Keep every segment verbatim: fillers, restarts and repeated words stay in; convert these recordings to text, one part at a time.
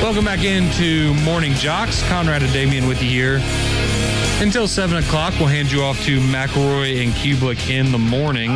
Welcome back into Morning Jocks. Conrad and Damian with you here. Until seven o'clock, we'll hand you off to McElroy and Kublik in the morning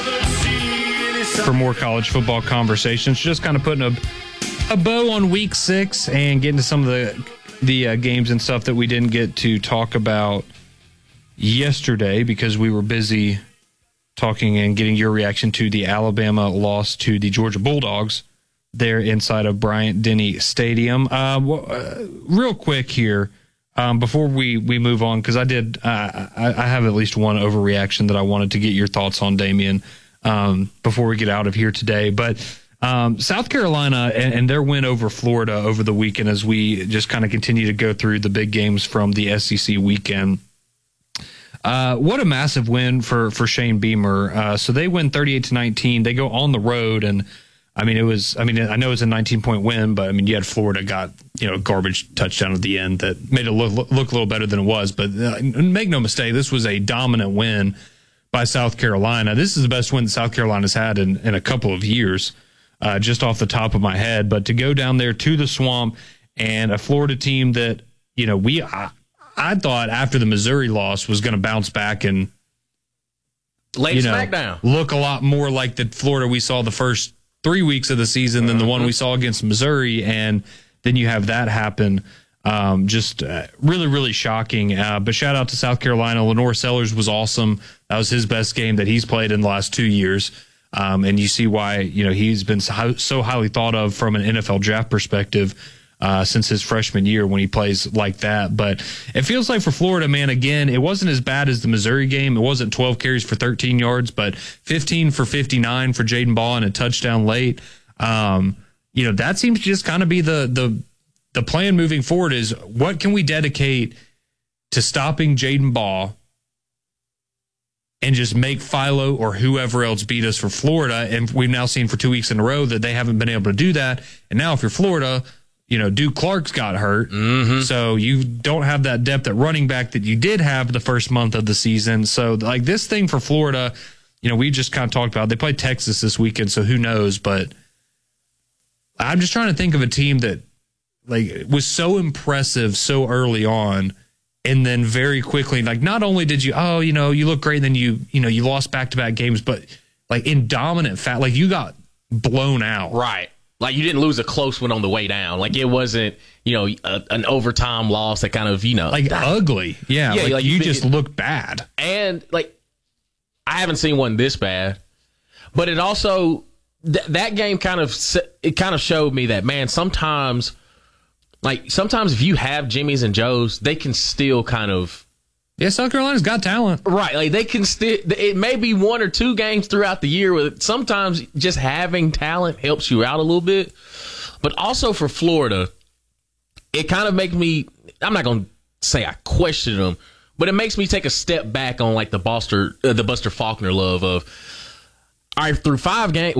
for more college football conversations. Just kind of putting a, a bow on week six and getting to some of the, the uh, games and stuff that we didn't get to talk about yesterday because we were busy talking and getting your reaction to the Alabama loss to the Georgia Bulldogs there inside of Bryant-Denny Stadium. Uh, well, uh, real quick here, um, before we, we move on, because I did, uh, I, I have at least one overreaction that I wanted to get your thoughts on, Damian, um, before we get out of here today. But um, South Carolina and, and their win over Florida over the weekend, as we just kind of continue to go through the big games from the S E C weekend. Uh, what a massive win for, for Shane Beamer. Uh, so they win thirty-eight to nineteen. They go on the road, and I mean, it was, I mean, I know it's a nineteen point win, but I mean, you had Florida got, you know, garbage touchdown at the end that made it look, look a little better than it was. But uh, make no mistake, this was a dominant win by South Carolina. This is the best win that South Carolina's had in, in a couple of years, uh, just off the top of my head. But to go down there to the Swamp and a Florida team that, you know, we, I, I thought after the Missouri loss was going to bounce back and, lay you know, smackdown, look a lot more like the Florida we saw the first three weeks of the season than the one we saw against Missouri, and then you have that happen. Um, just uh, really, really shocking. Uh, but shout out to South Carolina. Lenore Sellers was awesome. That was his best game that he's played in the last two years. Um, and you see why, you know, he's been so, so highly thought of from an N F L draft perspective uh, since his freshman year when he plays like that. But it feels like for Florida, man, again, it wasn't as bad as the Missouri game. It wasn't twelve carries for thirteen yards, but fifteen for fifty-nine for Jaden Ball and a touchdown late. Um, you know, that seems to just kind of be the, the, the plan moving forward is what can we dedicate to stopping Jaden Ball and just make Philo or whoever else beat us for Florida. And we've now seen for two weeks in a row that they haven't been able to do that. And now if you're Florida, you know, Duke Clark's got hurt. Mm-hmm. So you don't have that depth at running back that you did have the first month of the season. So like this thing for Florida, you know, we just kind of talked about, they play Texas this weekend. So who knows, but I'm just trying to think of a team that like was so impressive so early on. And then very quickly, like not only did you, oh, you know, you look great. And then you, you know, you lost back-to-back games, but like in dominant fat, like you got blown out. right? Like you didn't lose a close one on the way down. Like it wasn't, you know, a, an overtime loss that kind of, you know, Like that, ugly. Yeah. Yeah, like, like you you- just look bad. and like I haven't seen one this bad. But it also th- that game kind of se- it kind of showed me that, man, sometimes like sometimes if you have Jimmys and Joes, they can still kind of Yeah, South Carolina's got talent. right. Like they can still. It may be one or two games throughout the year where sometimes just having talent helps you out a little bit. But also for Florida, it kind of makes me. I'm not going to say I question them, but it makes me take a step back on like the Buster, uh, the Buster Faulkner love of. All right, through five games.